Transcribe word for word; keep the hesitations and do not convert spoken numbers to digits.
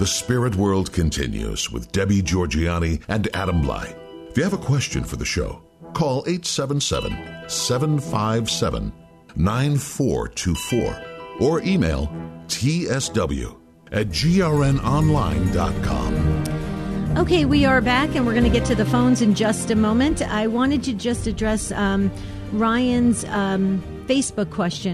The Spirit World continues with Debbie Georgianni and Adam Blai. If you have a question for the show, call eight seven seven, seven five seven, nine four two four or email t s w at g r n online dot com. Okay, we are back, and we're going to get to the phones in just a moment. I wanted to just address um, Ryan's um, Facebook question.